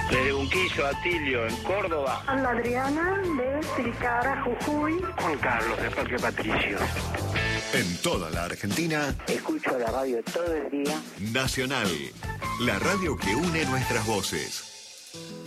Desde Unquillo, Atilio, en Córdoba. Ana Adriana de Tilcara, Jujuy. Juan Carlos, de Parque Patricios. En toda la Argentina. Escucho la radio todo el día. Nacional, la radio que une nuestras voces.